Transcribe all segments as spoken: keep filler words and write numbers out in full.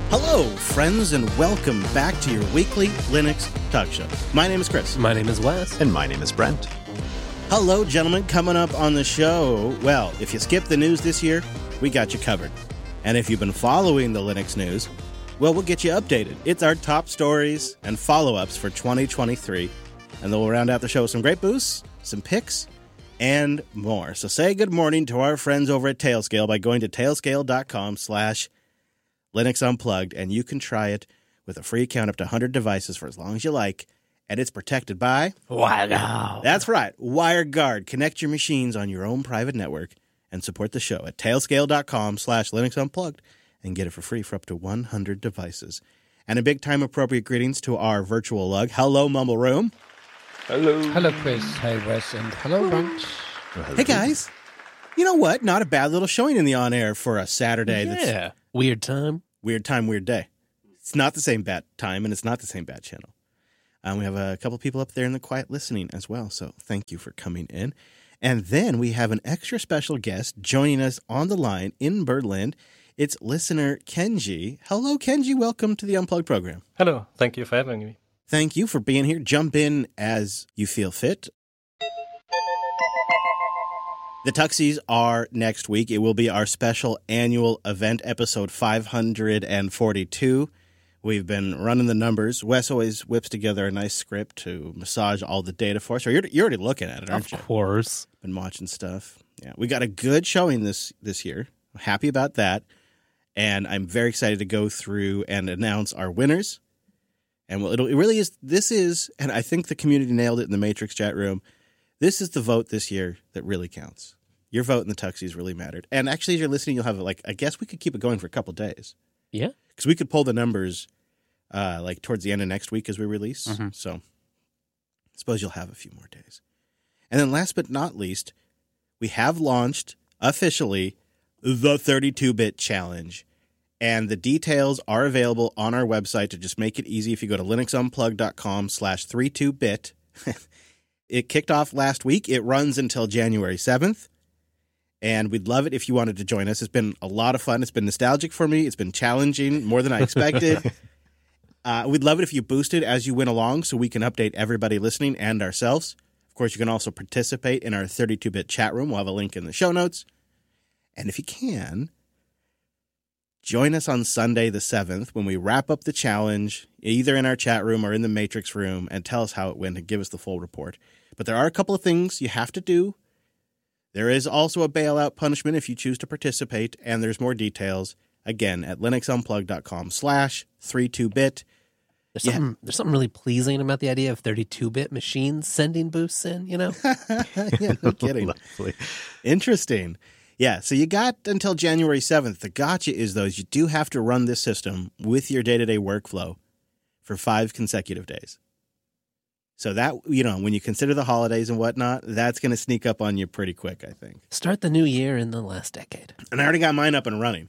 Hello, friends, and welcome back to your weekly Linux Talk Show. My name is Chris. My name is Wes. And my name is Brent. Hello, gentlemen. Coming up on the show, well, if you skipped the news this year, we got you covered. And if you've been following the Linux news, well, we'll get you updated. It's our top stories and follow-ups for twenty twenty-three. And then we'll round out the show with some great boosts, some picks, and more. So say good morning to our friends over at Tailscale by going to tailscale.com slash Linux Unplugged, and you can try it with a free account up to one hundred devices for as long as you like, and it's protected by WireGuard. That's right, WireGuard. Connect your machines on your own private network and support the show at tailscale.com slash Linux Unplugged and get it for free for up to one hundred devices. And a big time appropriate greetings to our virtual lug. Hello, Mumble Room. Hello. Hello, Chris. Hey, Wes. And hello, Brent. Hey, guys. You know what? Not a bad little showing in the on-air for a Saturday. Yeah. That's Weird time. weird time, weird day. It's not the same bat time, and it's not the same bat channel. Um, we have a couple people up there in the quiet listening as well, so thank you for coming in. And then we have an extra special guest joining us on the line in Berlin. It's listener Kenji. Hello, Kenji. Welcome to the Unplugged program. Hello. Thank you for having me. Thank you for being here. Jump in as you feel fit. The Tuxies are next week. It will be our special annual event, episode five hundred forty-two. We've been running the numbers. Wes always whips together a nice script to massage all the data for us. Or you're, you're already looking at it, aren't Of you? course. Been watching stuff. Yeah, we got a good showing this this year. I'm happy about that. And I'm very excited to go through and announce our winners. And well, it'll, it really is, this is, and I think the community nailed it in the Matrix chat room, this is the vote this year that really counts. Your vote in the Tuxies really mattered. And actually, as you're listening, you'll have, like, I guess we could keep it going for a couple days. Yeah. Because we could pull the numbers, uh, like, towards the end of next week as we release. Mm-hmm. So, I suppose you'll have a few more days. And then last but not least, we have launched, officially, the thirty-two bit challenge. And the details are available on our website to just make it easy. If you go to linuxunplugged.com slash 32bit. It kicked off last week. It runs until January seventh. And we'd love it if you wanted to join us. It's been a lot of fun. It's been nostalgic for me. It's been challenging, more than I expected. uh, we'd love it if you boosted as you went along so we can update everybody listening and ourselves. Of course, you can also participate in our thirty-two bit chat room. We'll have a link in the show notes. And if you can, join us on Sunday the seventh when we wrap up the challenge, either in our chat room or in the Matrix room, and tell us how it went and give us the full report. But there are a couple of things you have to do. There is also a bailout punishment if you choose to participate, and there's more details, again, at linuxunplugged.com slash 32bit. There's Yeah. something, there's something really pleasing about the idea of thirty-two bit machines sending boosts in, you know? Yeah, no kidding. Lovely. Interesting. Yeah, so you got until January seventh. The gotcha is, though, is you do have to run this system with your day-to-day workflow for five consecutive days. So that, you know, when you consider the holidays and whatnot, that's going to sneak up on you pretty quick, I think. Start the new year in the last decade. And I already got mine up and running.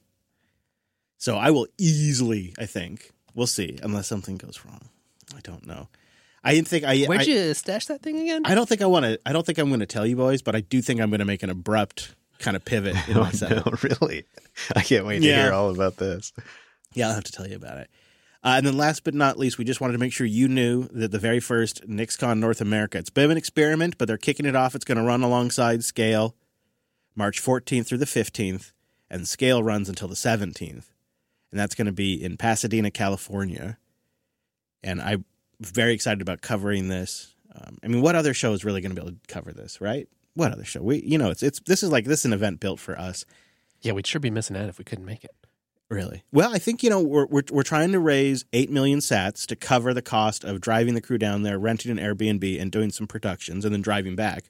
So I will easily, I think, we'll see, unless something goes wrong. I don't know. I didn't think I. Where'd I, you stash that thing again? I don't think I want to. I don't think I'm going to tell you boys, but I do think I'm going to make an abrupt kind of pivot in my Oh, setup. no, really? I can't wait Yeah. to hear all about this. Yeah, I'll have to tell you about it. Uh, and then last but not least, we just wanted to make sure you knew that the very first NixCon North America, it's a bit of an experiment, but they're kicking it off. It's going to run alongside Scale March fourteenth through the fifteenth, and Scale runs until the seventeenth. And that's going to be in Pasadena, California. And I'm very excited about covering this. Um, I mean, what other show is really going to be able to cover this, right? What other show? We, you know, it's it's this is like this is an event built for us. Yeah, we'd sure be missing out if we couldn't make it. Really? Well, I think, you know, we're we're we're trying to raise eight million sats to cover the cost of driving the crew down there, renting an Airbnb, and doing some productions, and then driving back.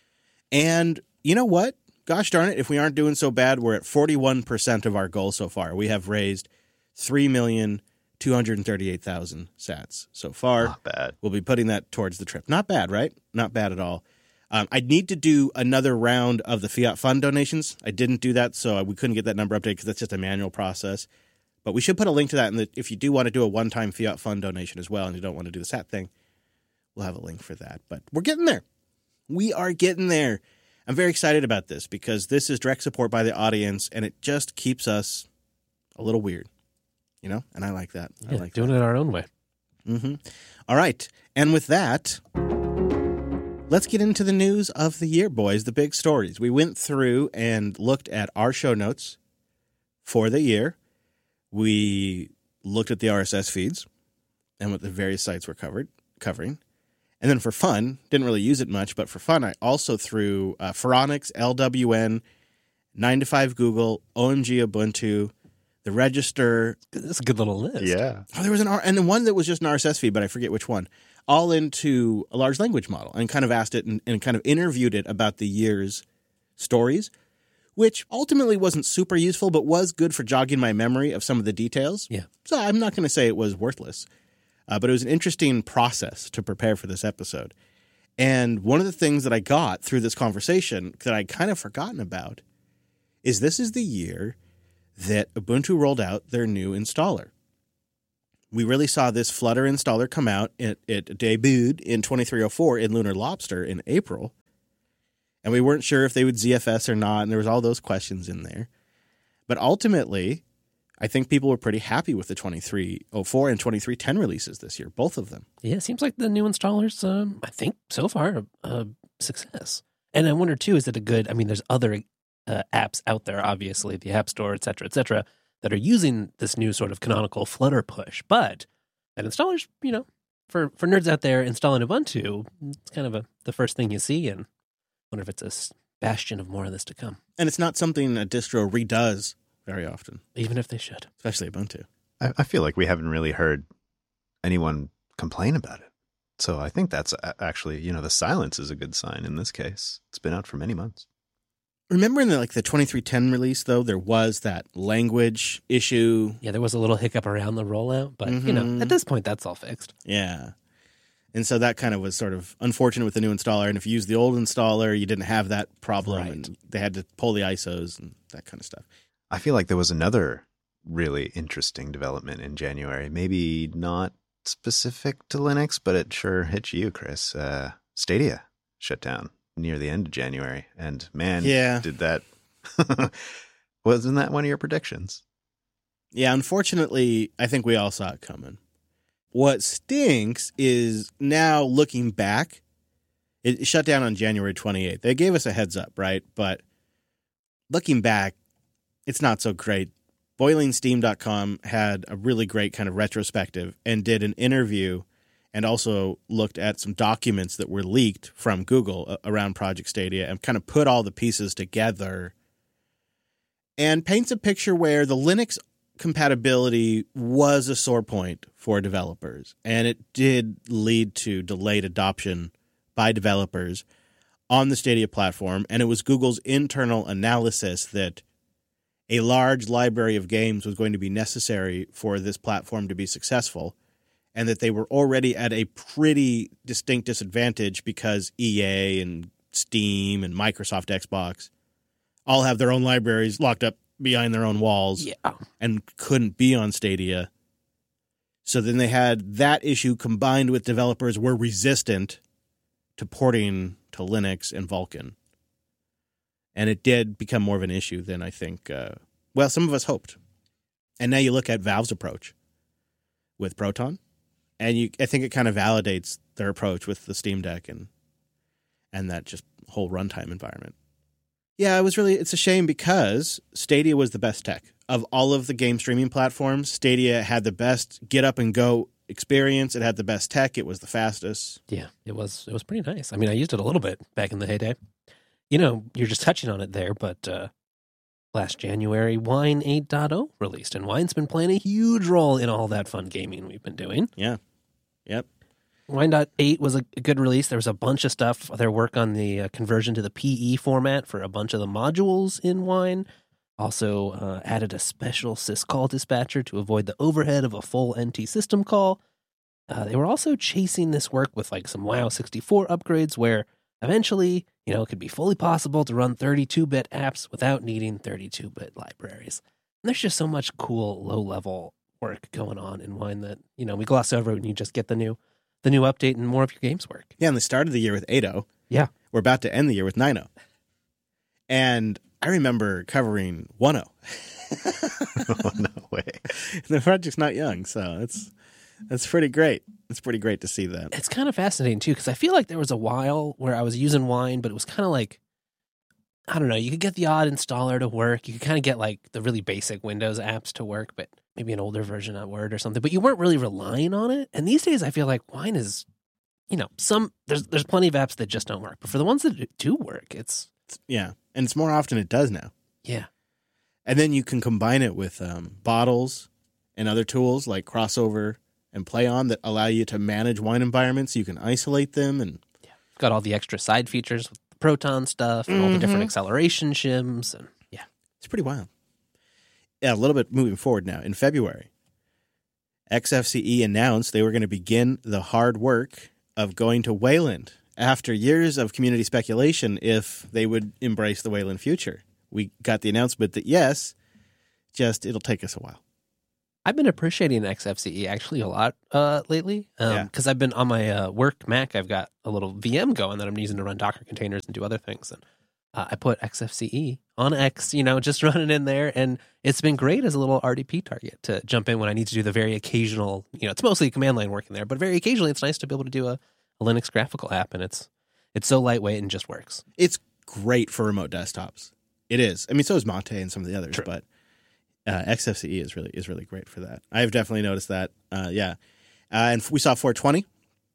And you know what? Gosh darn it, if we aren't doing so bad, we're at forty-one percent of our goal so far. We have raised three million two hundred thirty-eight thousand sats so far. Not bad. We'll be putting that towards the trip. Not bad, right? Not bad at all. Um, I need to do another round of the Fiat Fund donations. I didn't do that, so we couldn't get that number updated because that's just a manual process. But we should put a link to that. And if you do want to do a one-time Fiat Fund donation as well and you don't want to do the sat thing, we'll have a link for that. But we're getting there. We are getting there. I'm very excited about this because this is direct support by the audience, and it just keeps us a little weird. you know, and I like that. I Yeah, like doing that. it our own way. Mm-hmm. All right. And with that, let's get into the news of the year, boys, the big stories. We went through and looked at our show notes for the year. We looked at the R S S feeds and what the various sites were covered covering. And then for fun, didn't really use it much, but for fun, I also threw uh, Phoronix, L W N, nine to five Google, O M G Ubuntu, the Register. That's a good little list. Yeah. Oh, there was an R, and then one that was just an R S S feed, but I forget which one. All into a large language model, and kind of asked it and, and kind of interviewed it about the year's stories, which ultimately wasn't super useful, but was good for jogging my memory of some of the details. Yeah. So I'm not going to say it was worthless, uh, but it was an interesting process to prepare for this episode. And one of the things that I got through this conversation that I'd kind of forgotten about is this is the year that Ubuntu rolled out their new installer. We really saw this Flutter installer come out. It, it debuted in twenty-three oh four in Lunar Lobster in April. And we weren't sure if they would Z F S or not, and there was all those questions in there. But ultimately, I think people were pretty happy with the twenty-three oh four and twenty-three ten releases this year, both of them. Yeah, it seems like the new installers, um, I think, so far, a, a success. And I wonder, too, is it a good, I mean, there's other uh, apps out there, obviously, the App Store, et cetera, et cetera, that are using this new sort of canonical Flutter push. But that installers, you know, for, for nerds out there installing Ubuntu, it's kind of a, the first thing you see, and I wonder if it's a bastion of more of this to come. And it's not something a distro redoes very often, Even if they should. especially Ubuntu. I, I feel like we haven't really heard anyone complain about it. So I think that's a- actually, you know, the silence is a good sign in this case. It's been out for many months. Remember in the, like the twenty-three ten release, though, there was that language issue. Yeah, there was a little hiccup around the rollout, but, you know, Mhm. at this point, that's all fixed. Yeah. And so that kind of was sort of unfortunate with the new installer. And if you used the old installer, you didn't have that problem. Right. And they had to pull the I S Os and that kind of stuff. I feel like there was another really interesting development in January. Maybe not specific to Linux, but it sure hit you, Chris. Uh, Stadia shut down near the end of January. And man, Yeah. did that... Wasn't that one of your predictions? Yeah, unfortunately, I think we all saw it coming. What stinks is now looking back, it shut down on January twenty-eighth. They gave us a heads up, right? But looking back, it's not so great. boiling steam dot com had a really great kind of retrospective and did an interview and also looked at some documents that were leaked from Google around Project Stadia and kind of put all the pieces together and paints a picture where the Linux compatibility was a sore point for developers, and it did lead to delayed adoption by developers on the Stadia platform. And it was Google's internal analysis that a large library of games was going to be necessary for this platform to be successful, and that they were already at a pretty distinct disadvantage because E A and Steam and Microsoft Xbox all have their own libraries locked up behind their own walls. Yeah. And couldn't be on Stadia. So then they had that issue combined with developers were resistant to porting to Linux and Vulkan. And it did become more of an issue than I think, uh, well, some of us hoped. And now you look at Valve's approach with Proton, and you, I think it kind of validates their approach with the Steam Deck and and that just whole runtime environment. Yeah, it was really, it's a shame because Stadia was the best tech. Of all of the game streaming platforms, Stadia had the best get up and go experience. It had the best tech. It was the fastest. Yeah, it was it was pretty nice. I mean, I used it a little bit back in the heyday. You know, you're just touching on it there, but uh, last January, Wine eight point oh released, and Wine's been playing a huge role in all that fun gaming we've been doing. Yeah. Yep. Wine eight was a good release. There was a bunch of stuff. Their work on the uh, conversion to the P E format for a bunch of the modules in Wine. Also uh, added a special syscall dispatcher to avoid the overhead of a full N T system call. Uh, they were also chasing this work with like some WoW sixty-four upgrades where eventually, you know, it could be fully possible to run thirty-two bit apps without needing thirty-two bit libraries. And there's just so much cool low-level work going on in Wine that, you know, we gloss over when you just get the new the new update and more of your games work. Yeah, and they started the year with eight point oh. Yeah. We're about to end the year with nine point oh. And I remember covering one point oh. Oh, no way. The project's not young, so it's that's pretty great. It's pretty great to see that. It's kind of fascinating, too, because I feel like there was a while where I was using Wine, but it was kind of like, I don't know, you could get the odd installer to work. You could kind of get like the really basic Windows apps to work, but maybe an older version of Word or something, but you weren't really relying on it. And these days I feel like Wine is, you know, some, there's there's plenty of apps that just don't work, but for the ones that do work, it's... Yeah, and it's more often it does now. Yeah. And then you can combine it with um, bottles and other tools like Crossover and PlayOn that allow you to manage wine environments. You can isolate them. And yeah. Got all the extra side features with the Proton stuff and mm-hmm. all the different acceleration shims. And yeah. It's pretty wild. Yeah, a little bit moving forward now. In February, X F C E announced they were going to begin the hard work of going to Wayland after years of community speculation if they would embrace the Wayland future. We got the announcement that yes, just it'll take us a while. I've been appreciating X F C E actually a lot uh, lately because um, yeah. I've been on my uh, work Mac. I've got a little V M going that I'm using to run Docker containers and do other things. And uh, I put X F C E on X, you know, just running in there. And it's been great as a little R D P target to jump in when I need to do the very occasional, you know, it's mostly command line work in there, but very occasionally it's nice to be able to do a, a Linux graphical app. And it's it's so lightweight and just works. It's great for remote desktops. It is. I mean, so is Mate and some of the others, True. but uh, X F C E is really is really great for that. I've definitely noticed that. Uh, yeah, uh, and we saw four twenty,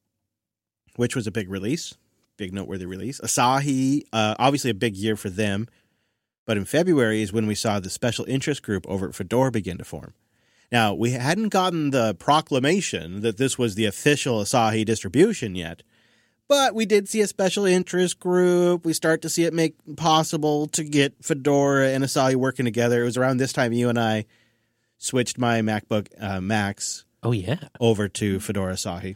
which was a big release, big noteworthy release. Asahi, uh, obviously a big year for them, but in February is when we saw the special interest group over at Fedora begin to form. Now, we hadn't gotten the proclamation that this was the official Asahi distribution yet, but we did see a special interest group. We start to see it make possible to get Fedora and Asahi working together. It was around this time you and I switched my MacBook uh, Max oh, yeah. over to Fedora Asahi.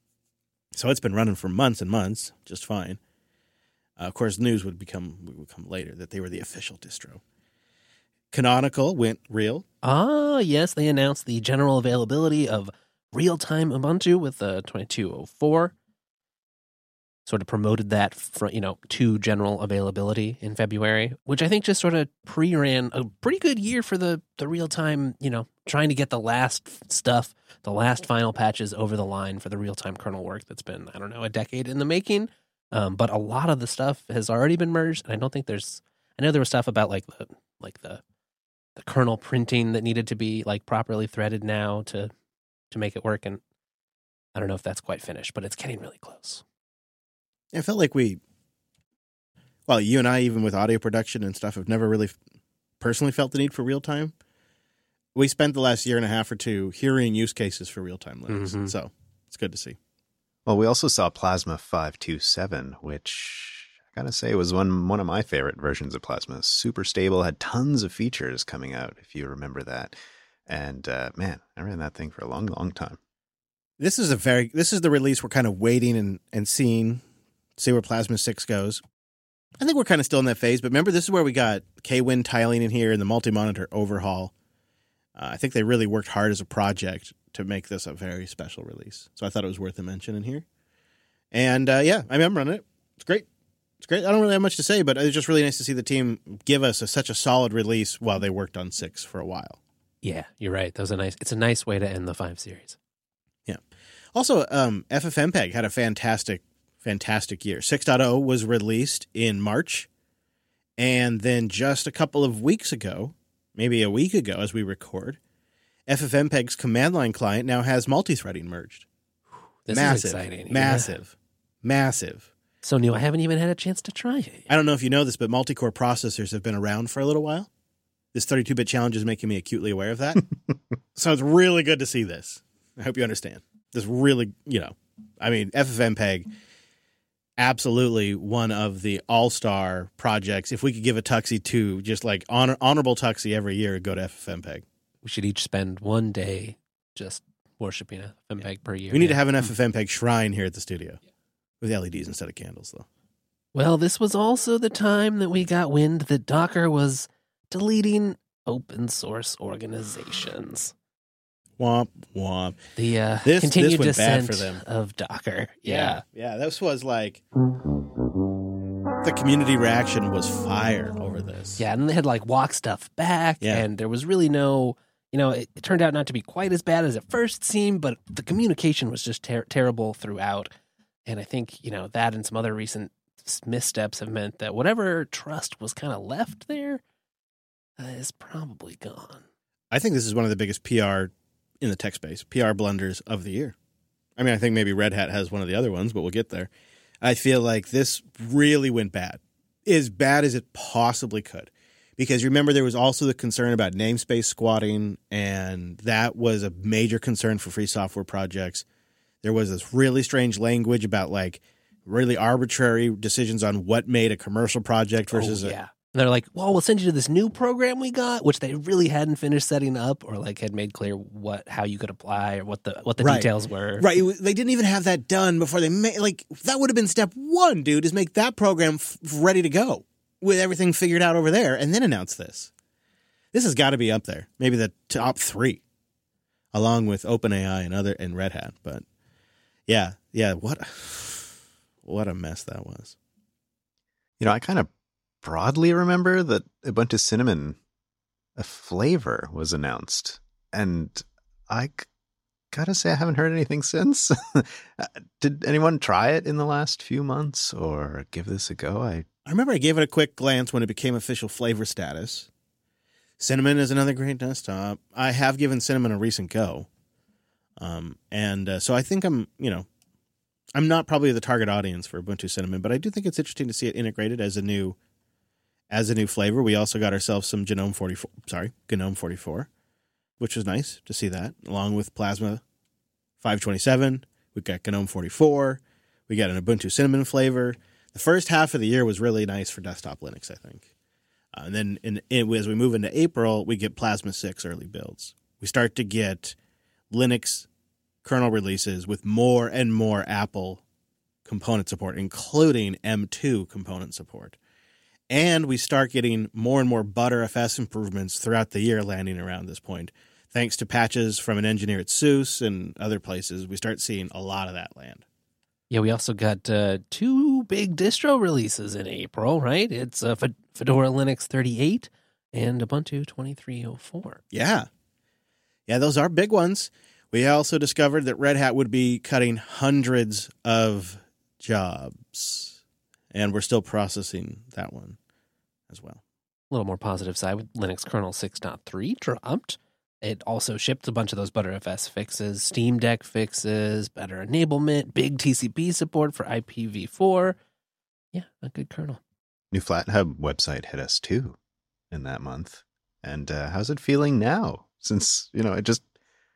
So it's been running for months and months, just fine. Uh, of course, news would become would come later that they were the official distro. Canonical went real. Ah, yes, they announced the general availability of real-time Ubuntu with the twenty-two oh four. Sort of promoted that for, you know, to general availability in February, which I think just sort of pre-ran a pretty good year for the, the real-time, you know, trying to get the last stuff, the last final patches over the line for the real-time kernel work that's been, I don't know, a decade in the making. Um, but a lot of the stuff has already been merged, and I don't think there's, I know there was stuff about like the, like the, the kernel printing that needed to be like properly threaded now to, to make it work, and I don't know if that's quite finished, but it's getting really close. I felt like we, well, you and I, even with audio production and stuff, have never really personally felt the need for real time. We spent the last year and a half or two hearing use cases for real time Linux, mm-hmm. so it's good to see. Well, we also saw Plasma five two seven, which I gotta say was one one of my favorite versions of Plasma. Super stable, had tons of features coming out, if you remember that. And uh, man, I ran that thing for a long, long time. This is a very this is the release we're kind of waiting and, and seeing. See where Plasma six goes. I think we're kind of still in that phase, but remember, this is where we got K-Win tiling in here and the multi-monitor overhaul. Uh, I think they really worked hard as a project to make this a very special release. So I thought it was worth a mention in here. And uh, yeah, I mean, I'm running it. It's great. It's great. I don't really have much to say, but it's just really nice to see the team give us a, such a solid release while they worked on six for a while. Yeah, you're right. That was a nice. It's a nice way to end the five series. Yeah. Also, um, F F mpeg had a fantastic Fantastic year. six point oh was released in March, and then just a couple of weeks ago, maybe a week ago as we record, F F mpeg's command line client now has multi-threading merged. This massive, is exciting. Massive, yeah. massive. So new, I haven't even had a chance to try it. I don't know if you know this, but multi-core processors have been around for a little while. This thirty-two bit challenge is making me acutely aware of that. So it's really good to see this. I hope you understand. This really, you know, I mean, F F mpeg, absolutely one of the all-star projects. If we could give a Tuxie to just like honor, honorable Tuxie every year, go to F F mpeg. We should each spend one day just worshiping F F mpeg yeah. per year. We need yeah. to have an F F mpeg shrine here at the studio yeah. with L E Ds instead of candles, though. Well, this was also the time that we got wind that Docker was deleting open source organizations. Womp, womp. The uh, this, continued this went descent bad for them. of Docker. Yeah. yeah. Yeah, this was like, the community reaction was fire over this. Yeah, and they had like walk stuff back, Yeah. and there was really no, you know, it, it turned out not to be quite as bad as it first seemed, but the communication was just ter- terrible throughout. And I think, you know, that and some other recent s- missteps have meant that whatever trust was kind of left there uh, is probably gone. I think this is one of the biggest P R in the tech space, P R blunders of the year. I mean, I think maybe Red Hat has one of the other ones, but we'll get there. I feel like this really went bad, as bad as it possibly could. Because remember, there was also the concern about namespace squatting, and that was a major concern for free software projects. There was this really strange language about like really arbitrary decisions on what made a commercial project versus oh, a, yeah. And they're like, well, we'll send you to this new program we got, which they really hadn't finished setting up or like had made clear what how you could apply or what the what the Right. details were. Right. It was- They didn't even have that done before they made, like, that would have been step one, dude, is make that program f- ready to go with everything figured out over there and then announce this. This has got to be up there. Maybe the top three, along with OpenAI and other and Red Hat. But yeah, yeah, what, what a mess that was. You know, I kind of broadly remember that Ubuntu Cinnamon, a flavor, was announced. And I g- gotta say, I haven't heard anything since. Did anyone try it in the last few months or give this a go? I I remember I gave it a quick glance when it became official flavor status. Cinnamon is another great desktop. I have given Cinnamon a recent go. Um, and uh, so I think I'm, you know, I'm not probably the target audience for Ubuntu Cinnamon, but I do think it's interesting to see it integrated as a new, as a new flavor. We also got ourselves some Genome forty-four, sorry, GNOME forty-four, which was nice to see that, along with Plasma five twenty-seven. We've got GNOME forty-four. We got an Ubuntu Cinnamon flavor. The first half of the year was really nice for desktop Linux, I think. Uh, and then in, in, as we move into April, we get Plasma six early builds. We start to get Linux kernel releases with more and more Apple component support, including M two component support. And we start getting more and more Btrfs improvements throughout the year landing around this point. Thanks to patches from an engineer at SUSE and other places, we start seeing a lot of that land. Yeah, we also got uh, two big distro releases in April, right? It's uh, Fe- Fedora Linux thirty-eight and Ubuntu twenty-three oh four. Yeah. Yeah, those are big ones. We also discovered that Red Hat would be cutting hundreds of jobs, and we're still processing that one as well. A little more positive side with Linux kernel six point three dropped. It also shipped a bunch of those Btrfs fixes, Steam Deck fixes, better enablement, big T C P support for I P v four. Yeah, a good kernel. New FlatHub website hit us too in that month. And uh, how's it feeling now? Since, you know, it just,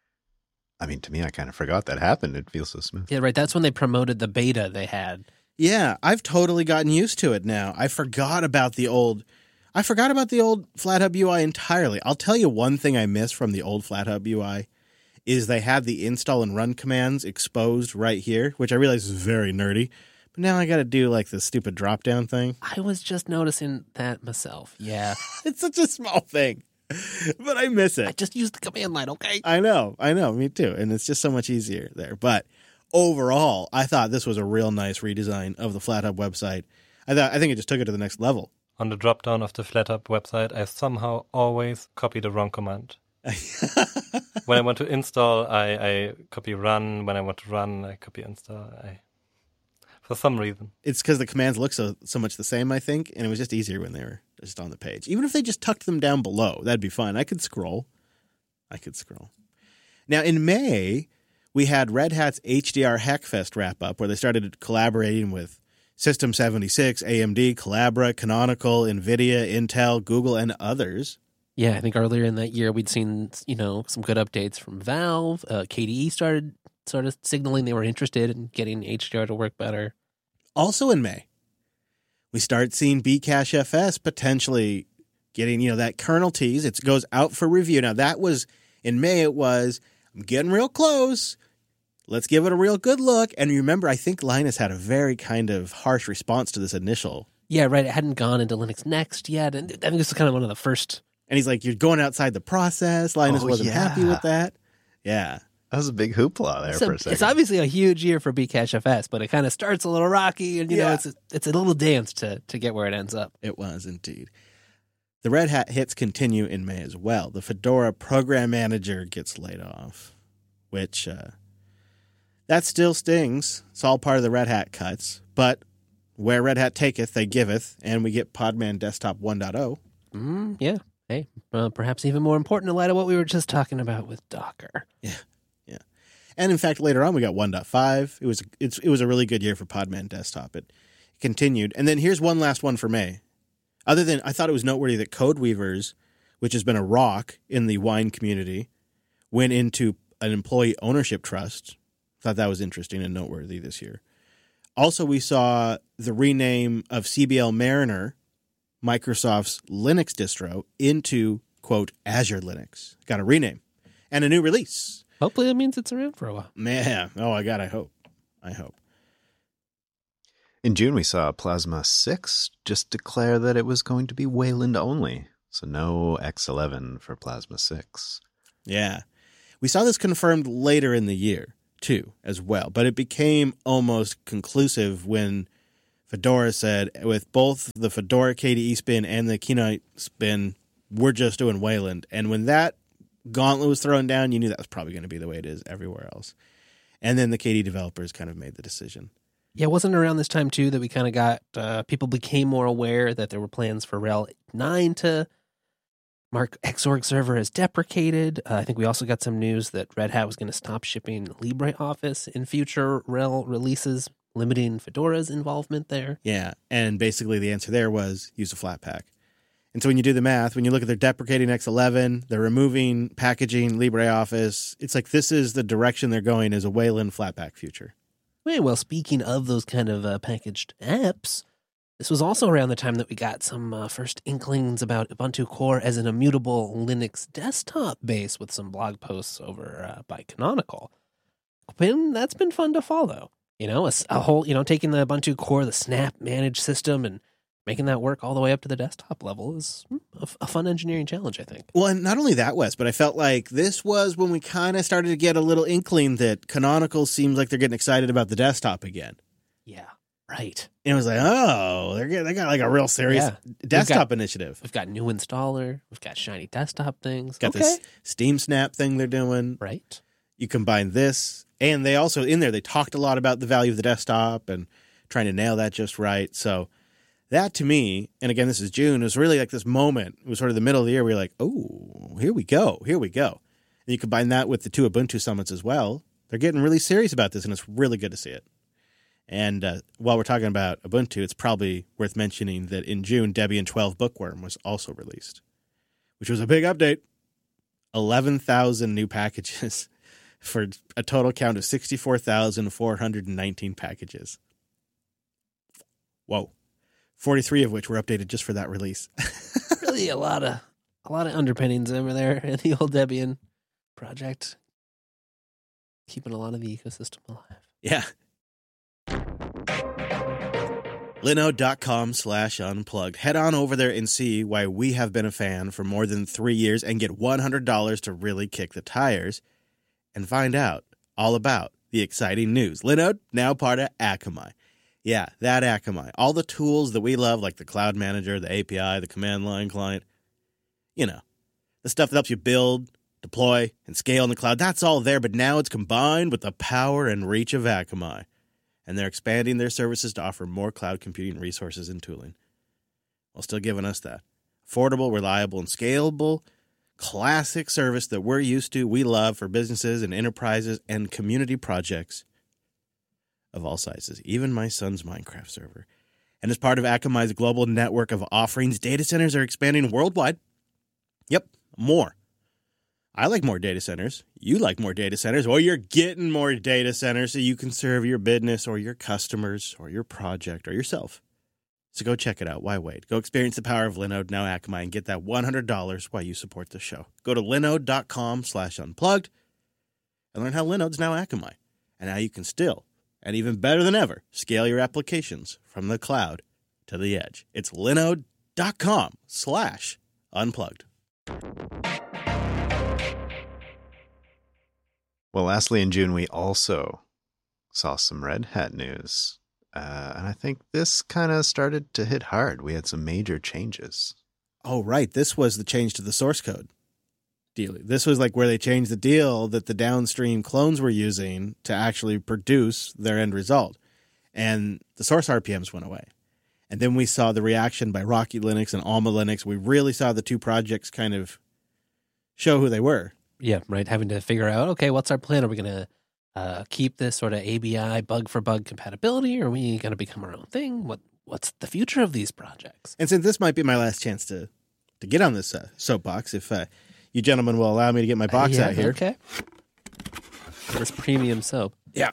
I mean, to me, I kind of forgot that happened. It feels so smooth. Yeah, right. That's when they promoted the beta they had. Yeah, I've totally gotten used to it now. I forgot about the old I forgot about the old FlatHub U I entirely. I'll tell you one thing I miss from the old FlatHub U I is they had the install and run commands exposed right here, which I realize is very nerdy. But now I got to do like the stupid drop down thing. I was just noticing that myself. Yeah. It's such a small thing, but I miss it. I just used the command line, okay? I know, I know, me too. And it's just so much easier there. But overall, I thought this was a real nice redesign of the FlatHub website. I thought I think it just took it to the next level. On the drop-down of the FlatHub website, I somehow always copy the wrong command. When I want to install, I, I copy run. When I want to run, I copy install. I, for some reason. It's because the commands look so so much the same, I think, and it was just easier when they were just on the page. Even if they just tucked them down below, that'd be fine. I could scroll. I could scroll. Now, in May, we had Red Hat's H D R Hackfest wrap-up, where they started collaborating with System seventy-six, A M D, Collabra, Canonical, NVIDIA, Intel, Google, and others. Yeah, I think earlier in that year we'd seen, you know, some good updates from Valve. Uh, K D E started sort of signaling they were interested in getting H D R to work better. Also in May, we start seeing Bcache F S potentially getting, you know, that kernel tease. It goes out for review. Now, that was, in May, it was, I'm getting real close. Let's give it a real good look. And remember, I think Linus had a very kind of harsh response to this initial. Yeah, right. It hadn't gone into Linux Next yet. And I think this is kind of one of the first. And he's like, you're going outside the process. Linus Oh, wasn't yeah. happy with that. Yeah. That was a big hoopla there So for a second. it's obviously a huge year for Bcache F S, but it kind of starts a little rocky, and you know Yeah. it's a, it's a little dance to to get where it ends up. It was indeed. The Red Hat hits continue in May as well. The Fedora program manager gets laid off, which uh, that still stings. It's all part of the Red Hat cuts, but where Red Hat taketh, they giveth, and we get Podman Desktop one point oh. Mm, yeah. Hey, uh, perhaps even more important in light of what we were just talking about with Docker. Yeah, yeah. And in fact, later on, we got one point five. It was it's, it was a really good year for Podman Desktop. It continued. And then here's one last one for May. Other than, I thought it was noteworthy that CodeWeavers, which has been a rock in the wine community, went into an employee ownership trust. Thought that was interesting and noteworthy this year. Also, we saw the rename of C B L Mariner, Microsoft's Linux distro, into, quote, Azure Linux. Got a rename and a new release. Hopefully that means it's around for a while. Man, oh, I got, I hope. I hope. In June, we saw Plasma six just declare that it was going to be Wayland only. So no X eleven for Plasma six. Yeah. We saw this confirmed later in the year, too, as well. But it became almost conclusive when Fedora said, with both the Fedora K D E spin and the Keynote spin, we're just doing Wayland. And when that gauntlet was thrown down, you knew that was probably going to be the way it is everywhere else. And then the K D developers kind of made the decision. Yeah, wasn't it around this time, too, that we kind of got, uh, people became more aware that there were plans for RHEL nine to mark Xorg server as deprecated. Uh, I think we also got some news that Red Hat was going to stop shipping LibreOffice in future RHEL releases, limiting Fedora's involvement there. Yeah, and basically the answer there was use a Flatpak. And so when you do the math, when you look at their deprecating X eleven, they're removing packaging LibreOffice, it's like this is the direction they're going as a Wayland Flatpak future. Well, speaking of those kind of uh, packaged apps, this was also around the time that we got some uh, first inklings about Ubuntu Core as an immutable Linux desktop base with some blog posts over uh, by Canonical. Been, that's been fun to follow. You know, a, a whole, you know, taking the Ubuntu Core, the Snap managed system, and making that work all the way up to the desktop level is a, a fun engineering challenge, I think. Well, and not only that, Wes, but I felt like this was when we kind of started to get a little inkling that Canonical seems like they're getting excited about the desktop again. Yeah, right. And it was like, oh, they're getting, they got like a real serious Yeah. desktop got, initiative. We've got new installer. We've got shiny desktop things. Got okay. this Steam Snap thing they're doing. Right. You combine this, and they also, in there, they talked a lot about the value of the desktop and trying to nail that just right. So that to me, and again, this is June, it was really like this moment. It was sort of the middle of the year where you're like, oh, here we go, here we go. And you combine that with the two Ubuntu summits as well. They're getting really serious about this, and it's really good to see it. And uh, while we're talking about Ubuntu, it's probably worth mentioning that in June, Debian twelve Bookworm was also released, which was a big update. eleven thousand new packages for a total count of sixty-four thousand four hundred nineteen packages. Whoa. forty-three of which were updated just for that release. Really a lot of a lot of underpinnings over there in the old Debian project. Keeping a lot of the ecosystem alive. Yeah. Linode.com slash unplugged. Head on over there and see why we have been a fan for more than three years and get one hundred dollars to really kick the tires and find out all about the exciting news. Linode, now part of Akamai. Yeah, that Akamai. All the tools that we love, like the Cloud Manager, the A P I, the command line client, you know, the stuff that helps you build, deploy, and scale in the cloud, that's all there, but now it's combined with the power and reach of Akamai. And they're expanding their services to offer more cloud computing resources and tooling, while still giving us that affordable, reliable, and scalable classic service that we're used to, we love for businesses and enterprises and community projects of all sizes, even my son's Minecraft server. And as part of Akamai's global network of offerings, data centers are expanding worldwide. Yep, more. I like more data centers. You like more data centers. Well, you're getting more data centers so you can serve your business or your customers or your project or yourself. So go check it out. Why wait? Go experience the power of Linode, now Akamai, and get that one hundred dollars while you support the show. Go to linode.com slash unplugged and learn how Linode's now Akamai. And now you can still, and even better than ever, scale your applications from the cloud to the edge. It's linode.com slash unplugged. Well, lastly, in June, we also saw some Red Hat news. Uh, and I think this kind of started to hit hard. We had some major changes. oh, right, this was the change to the source code deal. This was like where they changed the deal that the downstream clones were using to actually produce their end result. And the source R P Ms went away. And then we saw the reaction by Rocky Linux and Alma Linux. We really saw the two projects kind of show who they were. Yeah, right. Having to figure out, okay, what's our plan? Are we going to uh, keep this sort of A B I bug for bug compatibility, or are we going to become our own thing? What What's the future of these projects? And since this might be my last chance to, to get on this uh, soapbox, if uh, you gentlemen will allow me to get my box uh, yeah, out here. Okay. This premium soap. Yeah.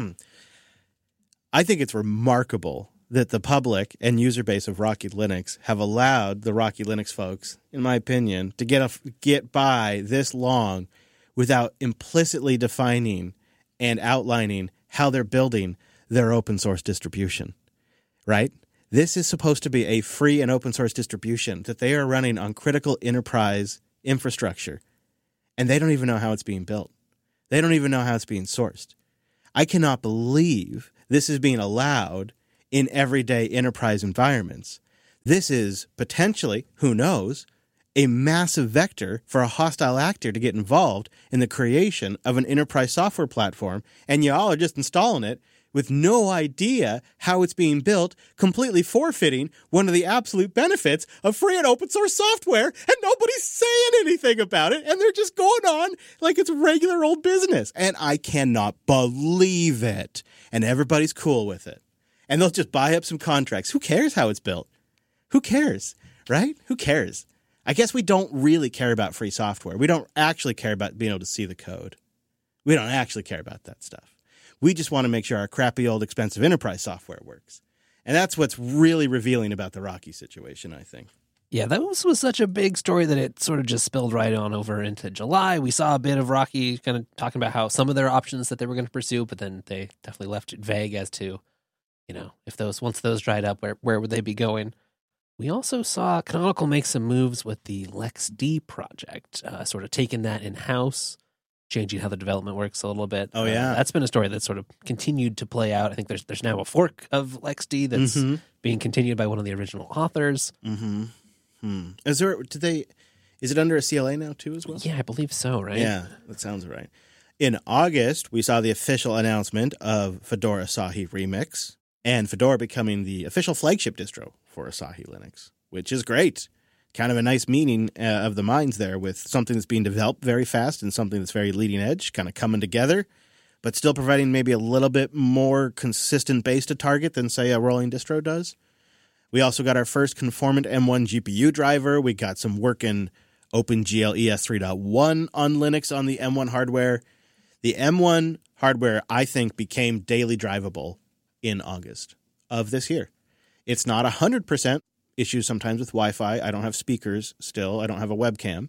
I think it's remarkable that the public and user base of Rocky Linux have allowed the Rocky Linux folks, in my opinion, to get a, get by this long without implicitly defining and outlining how they're building their open source distribution, right? This is supposed to be a free and open source distribution that they are running on critical enterprise infrastructure, and they don't even know how it's being built. They don't even know how it's being sourced. I cannot believe this is being allowed in everyday enterprise environments. This is potentially, who knows, a massive vector for a hostile actor to get involved in the creation of an enterprise software platform, and y'all are just installing it with no idea how it's being built, completely forfeiting one of the absolute benefits of free and open source software, and nobody's saying anything about it, and they're just going on like it's regular old business. And I cannot believe it. And everybody's cool with it. And they'll just buy up some contracts. Who cares how it's built? Who cares, right? Who cares? I guess we don't really care about free software. We don't actually care about being able to see the code. We don't actually care about that stuff. We just want to make sure our crappy old expensive enterprise software works. And that's what's really revealing about the Rocky situation, I think. Yeah, that was, was such a big story that it sort of just spilled right on over into July. We saw a bit of Rocky kind of talking about how some of their options that they were going to pursue, but then they definitely left it vague as to, you know, if those once those dried up, where where would they be going? We also saw Canonical make some moves with the LexD project, uh, sort of taking that in-house, changing how the development works a little bit. Oh, yeah. Uh, that's been a story that's sort of continued to play out. I think there's there's now a fork of LexD that's mm-hmm. being continued by one of the original authors. Mm-hmm. Hmm. Is there, did they, is it under a C L A now, too, as well? Yeah, I believe so, right? Yeah, that sounds right. In August, we saw the official announcement of Fedora Asahi Remix, and Fedora becoming the official flagship distro for Asahi Linux, which is great. Kind of a nice meeting uh, of the minds there with something that's being developed very fast and something that's very leading edge, kind of coming together, but still providing maybe a little bit more consistent base to target than, say, a rolling distro does. We also got our first conformant M one G P U driver. We got some working OpenGL E S three point one on Linux on the M one hardware. The M one hardware, I think, became daily drivable in August of this year. It's not one hundred percent. Issues sometimes with Wi-Fi. I don't have speakers still. I don't have a webcam.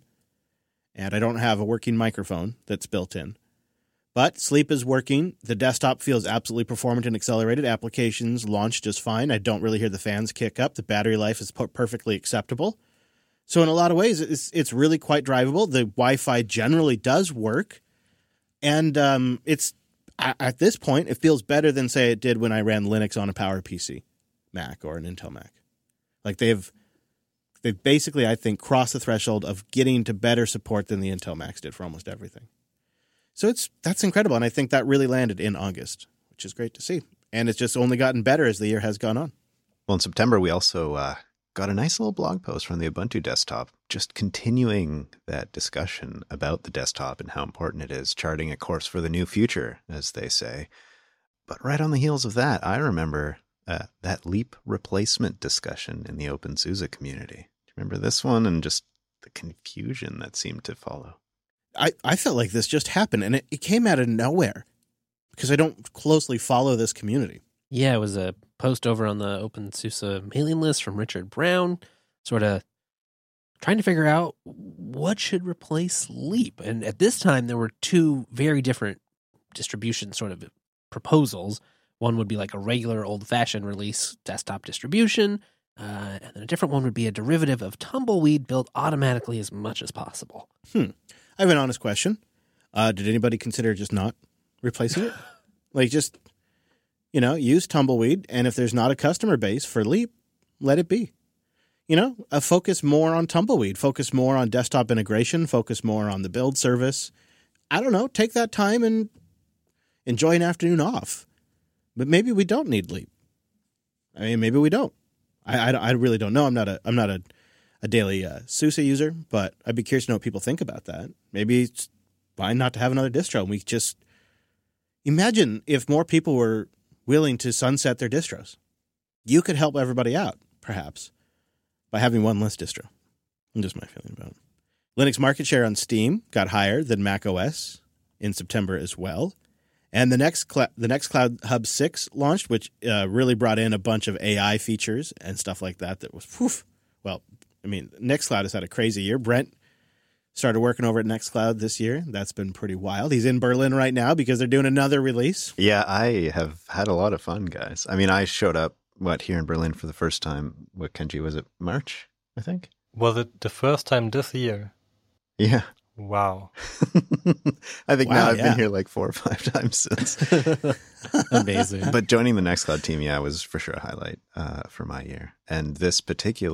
And I don't have a working microphone that's built in. But Sleep is working. The desktop feels absolutely performant and accelerated. Applications launch just fine. I don't really hear the fans kick up. The battery life is perfectly acceptable. So in a lot of ways, it's it's really quite drivable. The Wi-Fi generally does work. And um, it's at this point, it feels better than, say, it did when I ran Linux on a PowerPC Mac or an Intel Mac. Like they've they've basically, I think, crossed the threshold of getting to better support than the Intel Macs did for almost everything. So it's that's incredible, and I think that really landed in August, which is great to see. And it's just only gotten better as the year has gone on. Well, in September, we also uh, got a nice little blog post from the Ubuntu desktop, just continuing that discussion about the desktop and how important it is, charting a course for the new future, as they say. But right on the heels of that, I remember uh, that Leap replacement discussion in the OpenSUSE community. Do you remember this one and just the confusion that seemed to follow? I, I felt like this just happened, and it, it came out of nowhere because I don't closely follow this community. Yeah, it was a post over on the OpenSUSE mailing list from Richard Brown, sort of trying to figure out what should replace Leap. And at this time, there were two very different distribution sort of proposals. One would be like a regular old-fashioned release desktop distribution, uh, and then a different one would be a derivative of Tumbleweed built automatically as much as possible. Hmm. I have an honest question. Uh, did anybody consider just not replacing it? Like just, you know, use Tumbleweed, and if there's not a customer base for Leap, let it be. you know, uh, focus more on Tumbleweed, focus more on desktop integration, focus more on the build service. I don't know. Take that time and enjoy an afternoon off. But maybe we don't need Leap. I mean, maybe we don't. I, I, I really don't know. I'm not a I'm not a, a daily uh, SUSE user, but I'd be curious to know what people think about that. Maybe it's fine not to have another distro. And we just imagine if more people were willing to sunset their distros. You could help everybody out, perhaps, by having one less distro. Just my feeling about it. Linux market share on Steam got higher than Mac O S in September as well. And the next cl- the Nextcloud Hub six launched, which uh, really brought in a bunch of A I features and stuff like that that was, whew, well, I mean, Nextcloud has had a crazy year. Brent started working over at Nextcloud this year. That's been pretty wild. He's in Berlin right now because they're doing another release. Yeah, I have had a lot of fun, guys. I mean, I showed up, what, here in Berlin for the first time. What, Kenji, was it March, I think? Was it the first time this year? Yeah. Wow. I think Wow, now I've yeah. been here like four or five times since. Amazing. But joining the Nextcloud team, yeah, was for sure a highlight uh, for my year. And this particular